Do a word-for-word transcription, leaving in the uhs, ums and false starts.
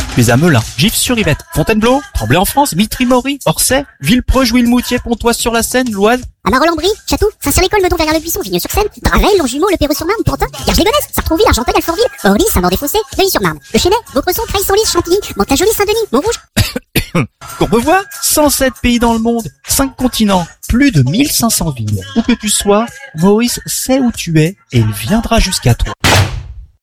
Tu es à Melun, Gif-sur-Yvette, Fontainebleau, Tremblay-en-France, Mitry-Mory, Orsay, Villepreux, Jouy-le-Moutier, Pontoise-sur-la-Seine, l'Oise. À Marolles-en-Brie, Château, Saint-Cyr-l'École, Meudon, Verrières-le-Buisson, Vigneux-sur-Seine, Draveil, Longjumeau, Le Perreux-sur-Marne, Pantin, Garges-les-Gonesse, Sartrouville, Argenteuil, Alfortville, Orly, Saint-Maur-des-Fossés, Neuilly-sur-Marne, Le Chesnay, Vaucresson, Creil-Senlis, Chantilly, Mantes-la-Jolie, Saint-Denis, Montrouge. Courbevoie, cent sept pays dans le monde, cinq continents, plus de mille cinq cents villes. Où que tu sois, Maurice sait où tu es et il viendra jusqu'à toi.